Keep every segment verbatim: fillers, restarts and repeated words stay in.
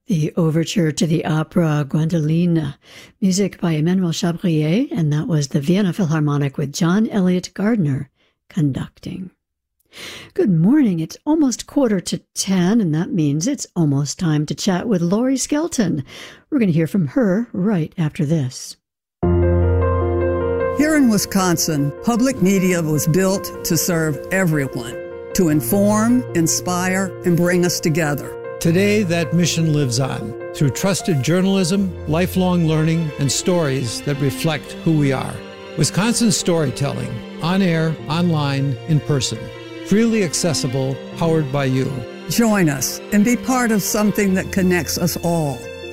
The overture to the opera Gwendoline, music by Emmanuel Chabrier, and that was the Vienna Philharmonic with John Elliott Gardner conducting. Good morning. It's almost quarter to ten, and that means it's almost time to chat with Laurie Skelton. We're going to hear from her right after this. Here in Wisconsin, public media was built to serve everyone, to inform, inspire, and bring us together. Today, that mission lives on through trusted journalism, lifelong learning, and stories that reflect who we are. Wisconsin storytelling, on air, online, in person. Freely accessible, powered by you. Join us and be part of something that connects us all.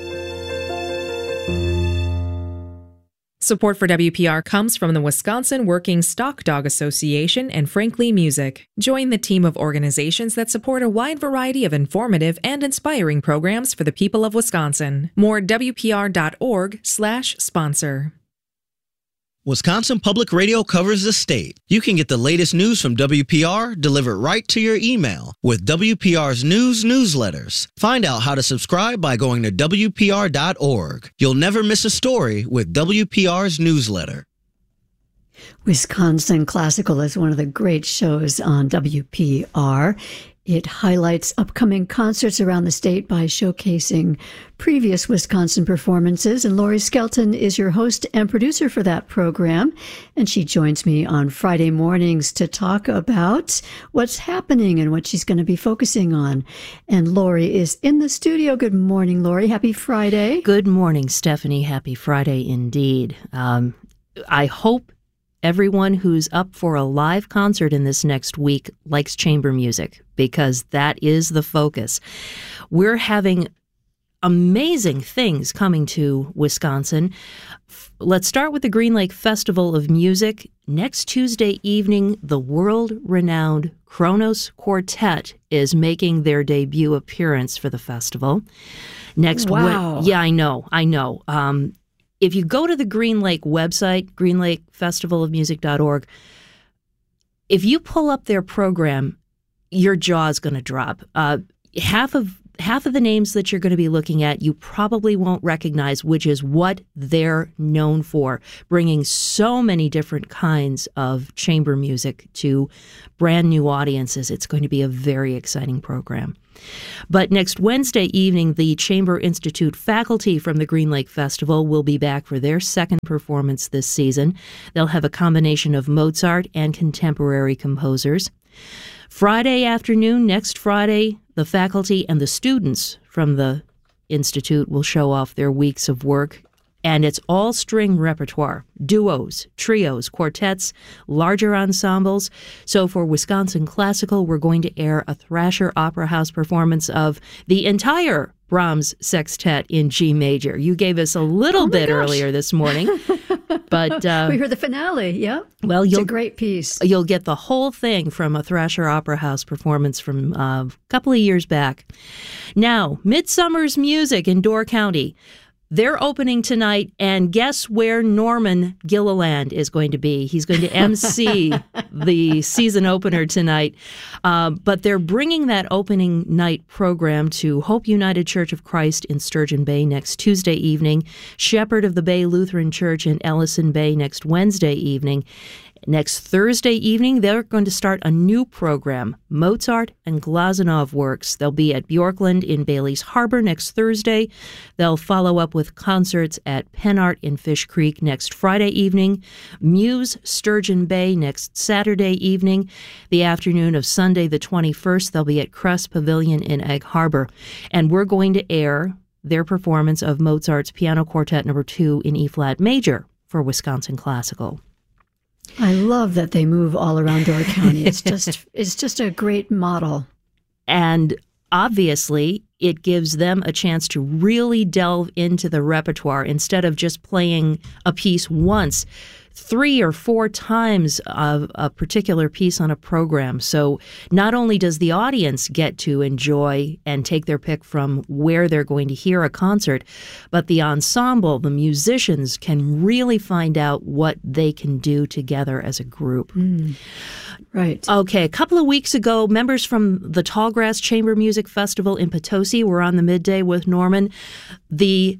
Support for W P R comes from the Wisconsin Working Stock Dog Association and Frankly Music. Join the team of organizations that support a wide variety of informative and inspiring programs for the people of Wisconsin. More at W P R dot org slash sponsor. Wisconsin Public Radio covers the state. You can get the latest news from W P R delivered right to your email with W P R's news newsletters. Find out how to subscribe by going to W P R dot org. You'll never miss a story with W P R's newsletter. Wisconsin Classical is one of the great shows on W P R. It highlights upcoming concerts around the state by showcasing previous Wisconsin performances. And Laurie Skelton is your host and producer for that program. And she joins me on Friday mornings to talk about what's happening and what she's going to be focusing on. And Laurie is in the studio. Good morning, Laurie. Happy Friday. Good morning, Stephanie. Happy Friday indeed. Um, I hope everyone who's up for a live concert in this next week likes chamber music, because that is the focus. We're having amazing things coming to Wisconsin. Let's start with the Green Lake Festival of Music. Next Tuesday evening, the world-renowned Kronos Quartet is making their debut appearance for the festival. Next, wow. we- yeah, I know, I know. Um, If you go to the Green Lake website, green lake festival of music dot org, if you pull up their program, your jaw's going to drop. Uh, half of half of the names that you're going to be looking at, you probably won't recognize, which is what they're known for, bringing so many different kinds of chamber music to brand new audiences. It's going to be a very exciting program. But next Wednesday evening, the Chamber Institute faculty from the Green Lake Festival will be back for their second performance this season. They'll have a combination of Mozart and contemporary composers. Friday afternoon, next Friday, the faculty and the students from the Institute will show off their weeks of work. And it's all string repertoire, duos, trios, quartets, larger ensembles. So for Wisconsin Classical, we're going to air a Thrasher Opera House performance of the entire Brahms Sextet in G major. You gave us a little oh bit gosh. earlier this morning, but uh, we heard the finale. Yeah, well, it's you'll, a great piece. You'll get the whole thing from a Thrasher Opera House performance from uh, a couple of years back. Now, Midsummer's Music in Door County. They're opening tonight, and guess where Norman Gilliland is going to be? He's going to M C the season opener tonight. Uh, but they're bringing that opening night program to Hope United Church of Christ in Sturgeon Bay next Tuesday evening, Shepherd of the Bay Lutheran Church in Ellison Bay next Wednesday evening. Next Thursday evening, they're going to start a new program, Mozart and Glazunov Works. They'll be at Bjorkland in Bailey's Harbor next Thursday. They'll follow up with concerts at Pennart in Fish Creek next Friday evening, Muse Sturgeon Bay next Saturday evening. The afternoon of Sunday the twenty-first, they'll be at Crest Pavilion in Egg Harbor. And we're going to air their performance of Mozart's Piano Quartet Number two in E-flat major for Wisconsin Classical. I love that they move all around Door County. It's just it's just a great model. And obviously, it gives them a chance to really delve into the repertoire instead of just playing a piece once three or four times a, a particular piece on a program. So not only does the audience get to enjoy and take their pick from where they're going to hear a concert, but the ensemble, the musicians, can really find out what they can do together as a group. Mm. Right. Okay, a couple of weeks ago, members from the Tallgrass Chamber Music Festival in Potosi were on the midday with Norman. The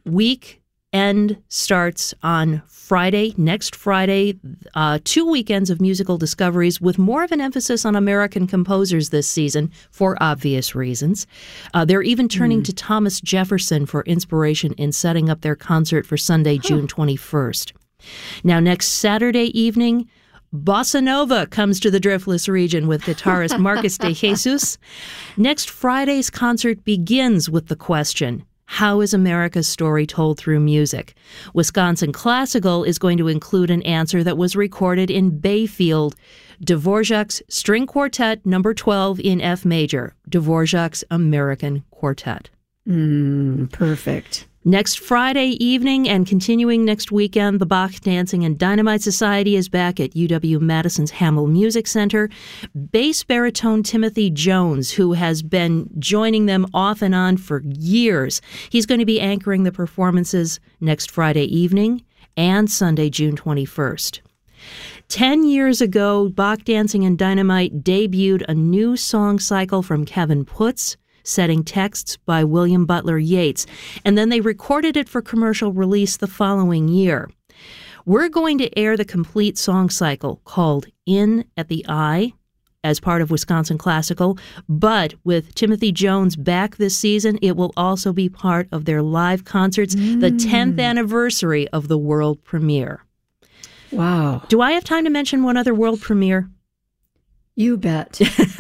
weekend starts on Friday, next Friday, uh, two weekends of musical discoveries with more of an emphasis on American composers this season for obvious reasons. Uh, they're even turning mm. to Thomas Jefferson for inspiration in setting up their concert for Sunday, huh. June twenty-first. Now, next Saturday evening, Bossa Nova comes to the Driftless region with guitarist Marcus de Jesus. Next Friday's concert begins with the question, how is America's story told through music? Wisconsin Classical is going to include an answer that was recorded in Bayfield, Dvorak's String Quartet number twelve in F major, Dvorak's American Quartet. Mm, perfect. Next Friday evening and continuing next weekend, the Bach Dancing and Dynamite Society is back at U W-Madison's Hamel Music Center. Bass baritone Timothy Jones, who has been joining them off and on for years, he's going to be anchoring the performances next Friday evening and Sunday, June twenty-first. Ten years ago, Bach Dancing and Dynamite debuted a new song cycle from Kevin Putz, setting texts by William Butler Yeats, and then they recorded it for commercial release the following year. We're going to air the complete song cycle called In at the Eye as part of Wisconsin Classical, but with Timothy Jones back this season, it will also be part of their live concerts, mm. the tenth anniversary of the world premiere. Wow. Do I have time to mention one other world premiere? You bet.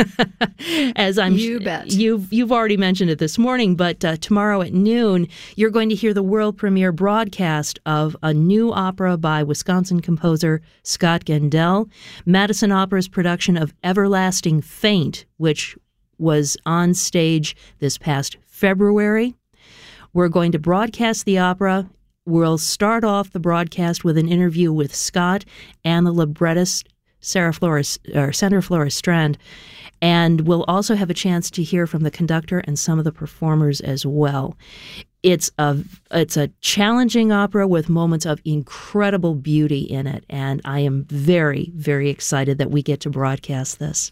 As I'm, you bet. You've you've already mentioned it this morning, but uh, tomorrow at noon, you're going to hear the world premiere broadcast of a new opera by Wisconsin composer Scott Gendell, Madison Opera's production of Everlasting Faint, which was on stage this past February. We're going to broadcast the opera. We'll start off the broadcast with an interview with Scott and the librettist Sarah Flores, or Sandra Flores Strand, and we'll also have a chance to hear from the conductor and some of the performers as well. It's a it's a challenging opera with moments of incredible beauty in it, and I am very, very excited that we get to broadcast this.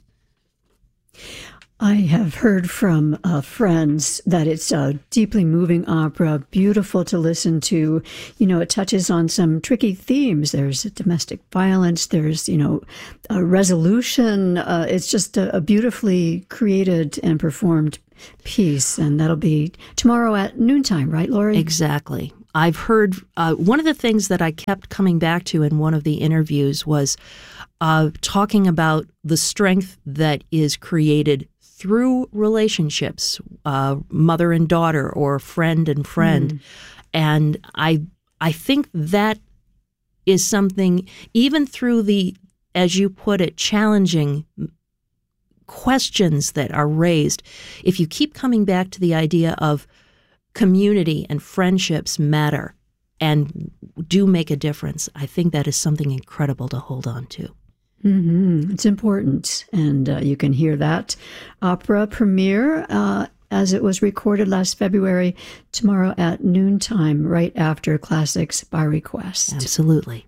I have heard from uh, friends that it's a deeply moving opera, beautiful to listen to. You know, it touches on some tricky themes. There's domestic violence. There's, you know, a resolution. Uh, it's just a, a beautifully created and performed piece. And that'll be tomorrow at noontime, right, Lori? Exactly. I've heard uh, one of the things that I kept coming back to in one of the interviews was uh, talking about the strength that is created through relationships, uh, mother and daughter, or friend and friend. Mm. And I I think that is something, even through the, as you put it, challenging questions that are raised, if you keep coming back to the idea of community and friendships matter and do make a difference, I think that is something incredible to hold on to. Mm-hmm. It's important, and uh, you can hear that opera premiere uh, as it was recorded last February, tomorrow at noontime, right after Classics by Request. Absolutely.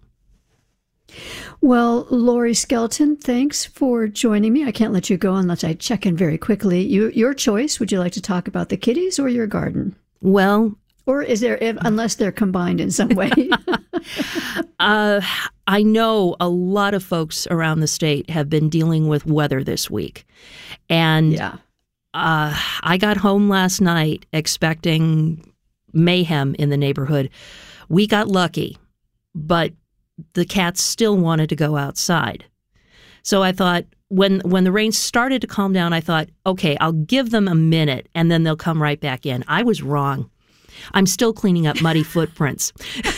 Well, Lori Skelton, thanks for joining me. I can't let you go unless I check in very quickly. You, your choice. Would you like to talk about the kitties or your garden? Well, or is there, if, unless they're combined in some way? uh, I know a lot of folks around the state have been dealing with weather this week. And yeah. uh, I got home last night expecting mayhem in the neighborhood. We got lucky, but the cats still wanted to go outside. So I thought, when when the rain started to calm down, I thought, okay, I'll give them a minute and then they'll come right back in. I was wrong. I'm still cleaning up muddy footprints.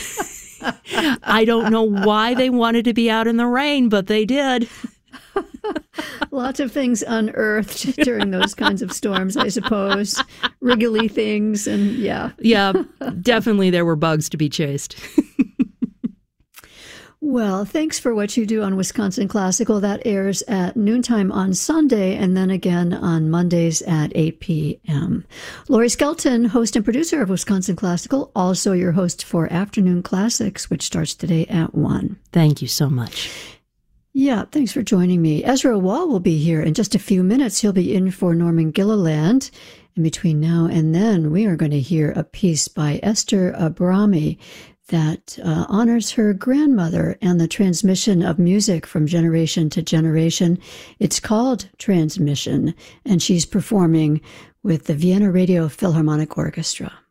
I don't know why they wanted to be out in the rain, but they did. Lots of things unearthed during those kinds of storms, I suppose. Wriggly things, and yeah. Yeah, definitely there were bugs to be chased. Well, thanks for what you do on Wisconsin Classical. That airs at noontime on Sunday and then again on Mondays at eight p.m. Laurie Skelton, host and producer of Wisconsin Classical, also your host for Afternoon Classics, which starts today at one. Thank you so much. Yeah, thanks for joining me. Ezra Wall will be here in just a few minutes. He'll be in for Norman Gilliland. And between now and then, we are going to hear a piece by Esther Abrami that uh, honors her grandmother and the transmission of music from generation to generation. It's called Transmission, and she's performing with the Vienna Radio Philharmonic Orchestra.